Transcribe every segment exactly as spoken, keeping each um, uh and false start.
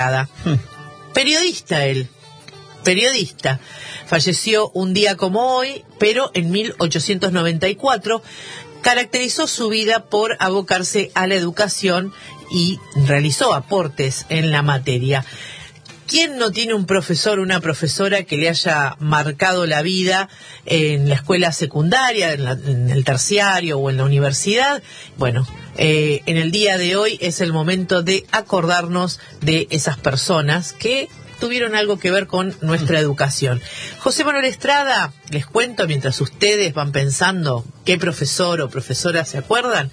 Periodista él, periodista. Falleció un día como hoy, pero en mil ochocientos noventa y cuatro caracterizó su vida por abocarse a la educación y realizó aportes en la materia. ¿Quién no tiene un profesor o una profesora que le haya marcado la vida en la escuela secundaria, en, la, en el terciario o en la universidad? Bueno, eh, en el día de hoy es el momento de acordarnos de esas personas que tuvieron algo que ver con nuestra educación. José Manuel Estrada, les cuento mientras ustedes van pensando qué profesor o profesora se acuerdan.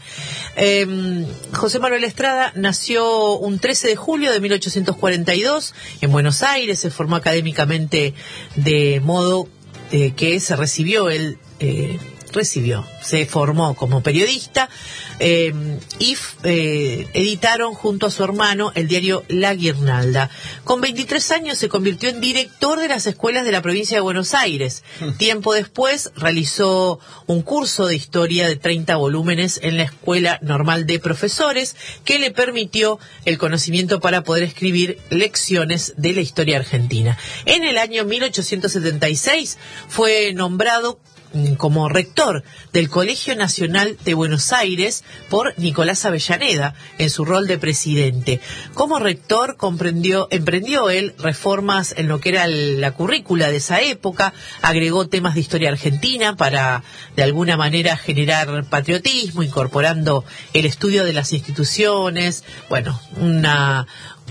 Eh, José Manuel Estrada nació un trece de julio de mil ochocientos cuarenta y dos en Buenos Aires. Se formó académicamente de modo eh, que se recibió él. Eh, recibió, se formó como periodista eh, y eh, editaron junto a su hermano el diario La Guirnalda. Con veintitrés años se convirtió en director de las escuelas de la provincia de Buenos Aires. Mm. Tiempo después realizó un curso de historia de treinta volúmenes en la Escuela Normal de Profesores que le permitió el conocimiento para poder escribir lecciones de la historia argentina. En el año mil ochocientos setenta y seis fue nombrado como rector del Colegio Nacional de Buenos Aires por Nicolás Avellaneda en su rol de presidente. Como rector comprendió, emprendió él reformas en lo que era el, la currícula de esa época, agregó temas de historia argentina para de alguna manera generar patriotismo, incorporando el estudio de las instituciones. Bueno, una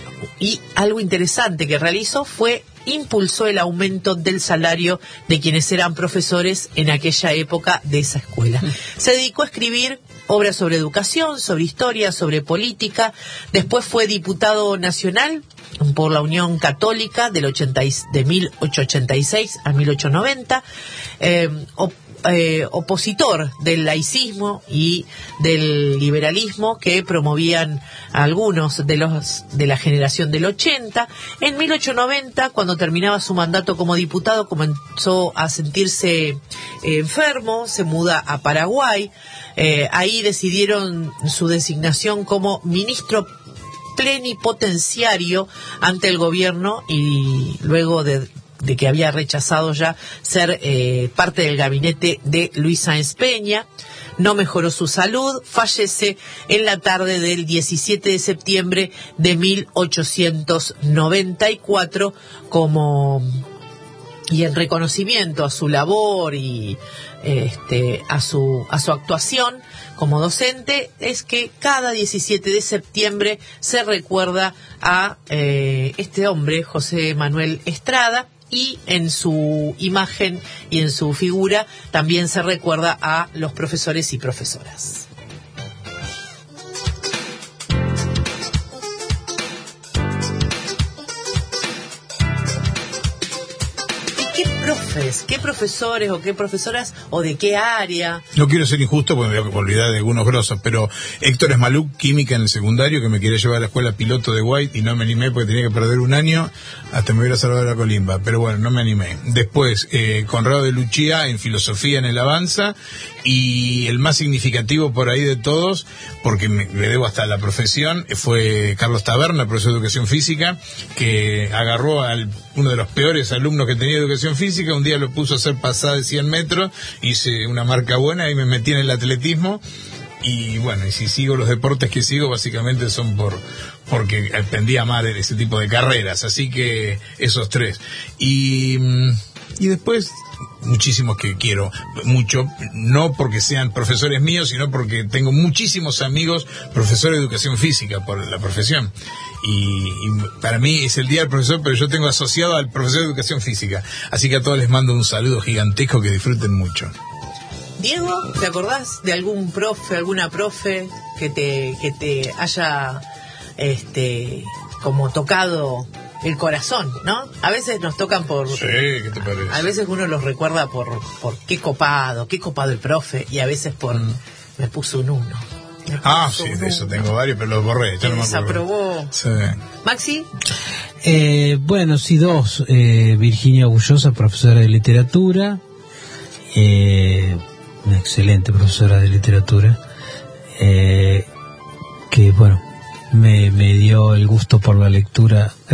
y algo interesante que realizó fue impulsó el aumento del salario de quienes eran profesores en aquella época de esa escuela. Se dedicó a escribir obras sobre educación, sobre historia, sobre política. Después fue diputado nacional por la Unión Católica del ochenta, de mil ochocientos ochenta y seis a mil ochocientos noventa. Eh, op, Eh, opositor del laicismo y del liberalismo que promovían algunos de los de la generación del ochenta. En mil ochocientos noventa, cuando terminaba su mandato como diputado, comenzó a sentirse eh, enfermo, se muda a Paraguay. Eh, ahí decidieron su designación como ministro plenipotenciario ante el gobierno y luego de de que había rechazado ya ser eh, parte del gabinete de Luis Sáenz Peña. No mejoró su salud, fallece en la tarde del diecisiete de septiembre de mil ochocientos noventa y cuatro como y en reconocimiento a su labor y este a su a su actuación como docente, es que cada diecisiete de septiembre se recuerda a eh, este hombre, José Manuel Estrada, y en su imagen y en su figura también se recuerda a los profesores y profesoras. Profes, ¿qué profesores o qué profesoras o de qué área? No quiero ser injusto porque me voy a olvidar de algunos grosos, pero Héctor Esmaluc, química en el secundario, que me quería llevar a la escuela piloto de White y no me animé porque tenía que perder un año, hasta me hubiera salvado la colimba, pero bueno, no me animé. Después, eh, Conrado de Luchía en filosofía en el Avanza, y el más significativo por ahí de todos, porque me, le debo hasta la profesión, fue Carlos Taberna, profesor de educación física, que agarró al uno de los peores alumnos que tenía educación física, un día lo puso a hacer pasada de cien metros, hice una marca buena y me metí en el atletismo. Y bueno, y si sigo los deportes que sigo, básicamente son por porque aprendí a amar ese tipo de carreras, así que esos tres. Y, y después muchísimos que quiero mucho, no porque sean profesores míos, sino porque tengo muchísimos amigos profesores de educación física por la profesión. Y, y para mí es el día del profesor, pero yo tengo asociado al profesor de educación física. Así que a todos les mando un saludo gigantesco, que disfruten mucho. Diego, ¿te acordás de algún profe, alguna profe que te que te haya este como tocado el corazón, ¿no? A veces nos tocan por... Sí, ¿qué te parece? A veces uno los recuerda por por qué copado, qué copado el profe, y a veces por mm. me puso un uno. Ah, sí, de eso tengo varios, pero los borré. Ya no me desaprobó. Sí. ¿Maxi? Eh, bueno, sí, dos. Eh, Virginia Bullosa, profesora de literatura. Eh, una excelente profesora de literatura. Eh, que, bueno, me, me dio el gusto por la lectura.